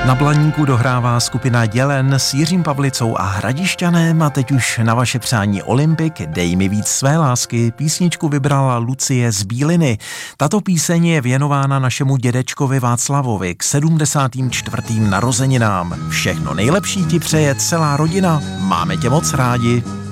Na Blaníku dohrává skupina Dělen s Jiřím Pavlicou a Hradišťanem a teď už na vaše přání Olympik, dej mi víc své lásky, písničku vybrala Lucie z Bíliny. Tato píseň je věnována našemu dědečkovi Václavovi k 74. narozeninám. Všechno nejlepší ti přeje celá rodina, máme tě moc rádi.